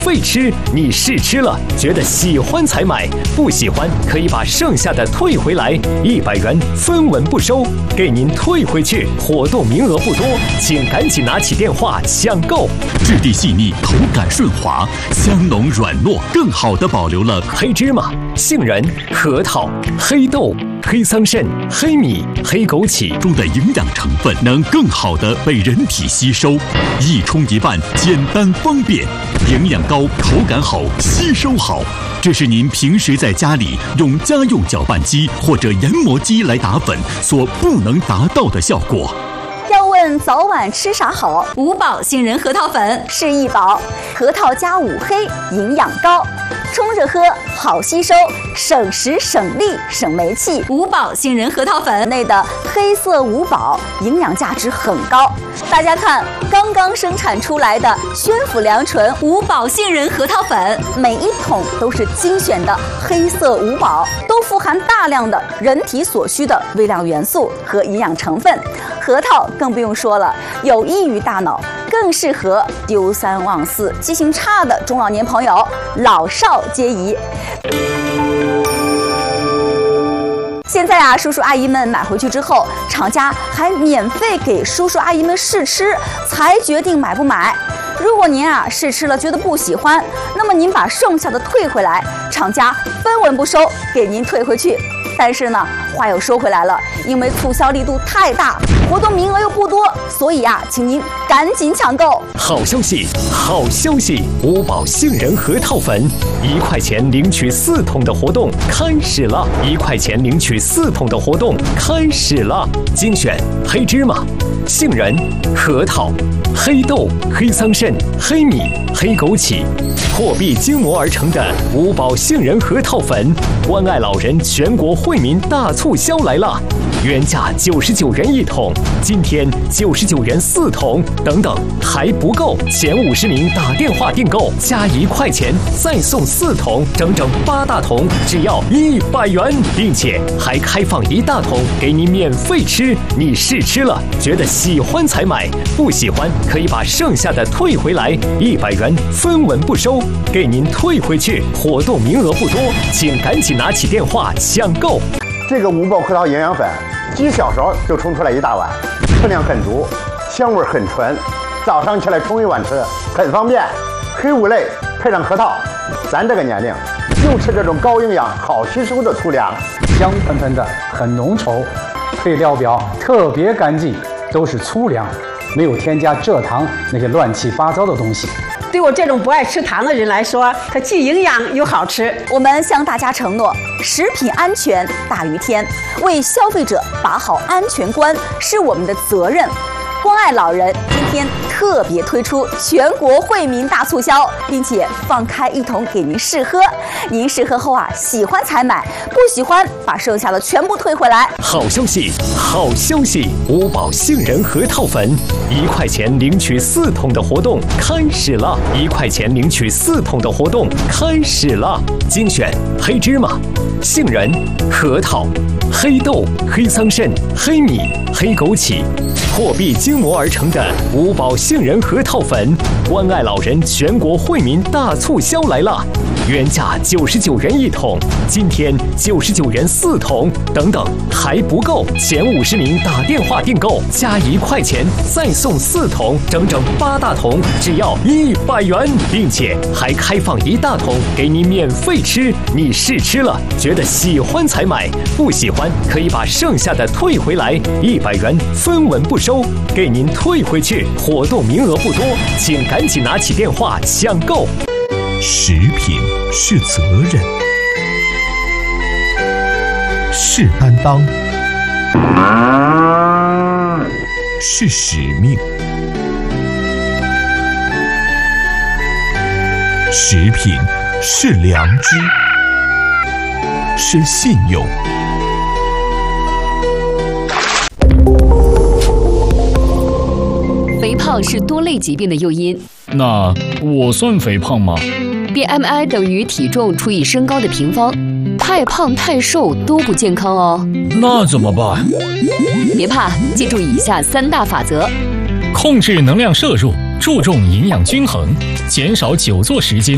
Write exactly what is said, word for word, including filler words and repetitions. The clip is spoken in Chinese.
费吃，你试吃了，觉得喜欢才买，不喜欢可以把剩下的退回来，一百元分文不收，给您退回去。活动名额不多，请赶紧拿起电话抢购。 质地细腻，口感顺滑，香浓软糯，更好地保留了黑芝麻、杏仁、核桃、黑豆、黑桑葚、黑米、黑枸杞中的营养成分，能更好地被人体吸收，一冲一拌，简单方便，营养高，口感好，吸收好。这是您平时在家里用家用搅拌机或者研磨机来打粉所不能达到的效果。 要问早晚吃啥好？ 五宝杏仁核桃粉是一宝，核桃加五黑，营养高，冲着喝好吸收，省时省力省煤气。 五宝杏仁核桃粉内的黑色五宝营养价值很高。大家看，刚刚生产出来的宣府良醇五宝杏仁核桃粉， 每一桶都是精选的黑色五宝，都富含大量的人体所需的微量元素和营养成分。核桃更不用说了，有益于大脑，更适合丢三忘四、记性差的中老年朋友，老少皆宜。现在啊，叔叔阿姨们买回去之后，厂家还免费给叔叔阿姨们试吃，才决定买不买。如果您啊试吃了觉得不喜欢，那么您把剩下的退回来，厂家分文不收，给您退回去。但是呢，话又说回来了，因为促销力度太大，活动名额又不多，所以啊，请您赶紧抢购。 好消息，好消息！五宝杏仁核桃粉，一块钱领取四桶的活动开始了！一块钱领取四桶的活动开始了！精选黑芝麻、杏仁、核桃、黑豆、黑桑葚、黑米、黑枸杞，破壁精磨而成的五宝杏仁核桃粉，关爱老人全国惠民大促销来了！原价九十九元一桶，今天九十九元四桶，等等还不够，前五十名打电话订购加一块钱再送四桶，整整八大桶，只要一百元，并且还开放一大桶给您免费吃。你试吃了，觉得喜欢才买，不喜欢可以把剩下的退回来，一百元分文不收，给您退回去。活动名额不多，请赶紧拿起电话抢购。 这个五宝核桃营养粉，几小勺就冲出来一大碗，分量很足，香味很纯，早上起来冲一碗吃，很方便。黑五类配上核桃，咱这个年龄就吃这种高营养、好吸收的粗粮， 香喷喷的，很浓稠，配料表特别干净，都是粗粮，没有添加蔗糖那些乱七八糟的东西。 对我这种不爱吃糖的人来说，它既营养又好吃。 我们向大家承诺，食品安全大于天，为消费者把好安全关是我们的责任。关爱老人今天特别推出全国惠民大促销，并且放开一桶给您试喝。您试喝后啊，喜欢才买，不喜欢把剩下的全部退回来。 好消息，好消息！五宝杏仁核桃粉，一块钱领取四桶的活动开始了！一块钱领取四桶的活动开始了！精选黑芝麻、杏仁、核桃、黑豆、黑桑葚、黑米、黑枸杞，破壁精磨而成的五宝杏仁核桃粉，关爱老人全国惠民大促销来了！原价九十九元一桶，今天九十九元四桶，等等还不够，前五十名打电话订购加一块钱再送四桶，整整八大桶，只要一百元，并且还开放一大桶给你免费吃。你试吃了，觉得喜欢才买，不喜欢可以把剩下的退回来，一百元分文不收，给您退回去。活动名额不多，请赶紧拿起电话抢购。 食品是责任，是担当，是使命。食品是良知，是信用。 肥胖是多类疾病的诱因。 那我算肥胖吗？ B M I 等于体重除以身高的平方，太胖太瘦都不健康哦。 那怎么办？ 别怕，记住以下三大法则： 控制能量摄入，注重营养均衡，减少久坐时间，